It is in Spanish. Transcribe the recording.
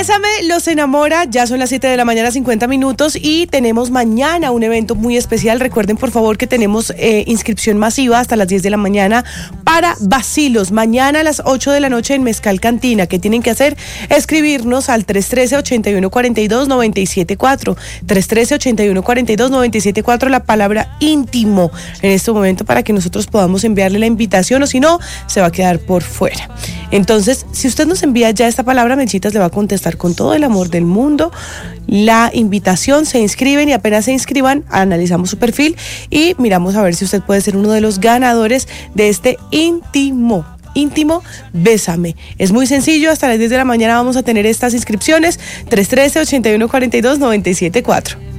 Bésame los enamora, ya son las 7 de la mañana, 50 minutos, y tenemos mañana un evento muy especial. Recuerden, por favor, que tenemos inscripción masiva hasta las 10 de la mañana para Vacilos. Mañana a las 8 de la noche en Mezcal Cantina. ¿Qué tienen que hacer? Escribirnos al 313-8142-974. 313-8142-974, la palabra íntimo en este momento para que nosotros podamos enviarle la invitación, o si no, se va a quedar por fuera. Entonces, si usted nos envía ya esta palabra, Menchitas le va a contestar con todo el amor del mundo la invitación. Se inscriben y apenas se inscriban, analizamos su perfil y miramos a ver si usted puede ser uno de los ganadores de este íntimo Bésame. Es muy sencillo, hasta las 10 de la mañana vamos a tener estas inscripciones. 313-8142-974.